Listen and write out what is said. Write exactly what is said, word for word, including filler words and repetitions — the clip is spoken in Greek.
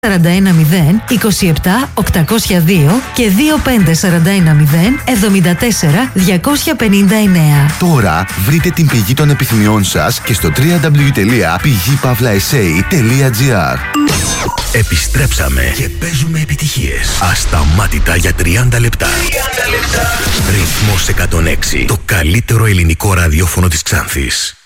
σαράντα ένα μηδέν είκοσι επτά οκτακόσια δύο και δύο πέντε σαράντα ένα μηδέν εβδομήντα τέσσερα διακόσια πενήντα εννέα. Τώρα βρείτε την πηγή των επιθυμιών σας και στο double-u double-u double-u τελεία πηγή παύλα ες έι τελεία τζι άρ. Επιστρέψαμε και παίζουμε επιτυχίες ασταμάτητα για τριάντα λεπτά. τριάντα λεπτά. Ρυθμός εκατόν έξι. Το καλύτερο ελληνικό ραδιόφωνο της Ξάνθης.